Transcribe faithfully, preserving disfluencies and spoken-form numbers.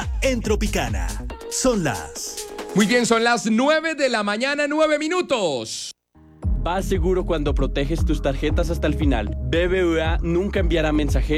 mañana en Tropicana. Son las... Muy bien, son las nueve de la mañana, nueve minutos. Vas seguro cuando proteges tus tarjetas hasta el final. B B V A nunca enviará mensajeros